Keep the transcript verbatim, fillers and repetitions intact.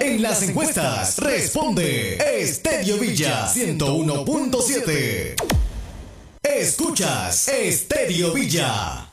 En las encuestas responde Estedio Villa ciento uno punto siete. Escuchas Estedio Villa.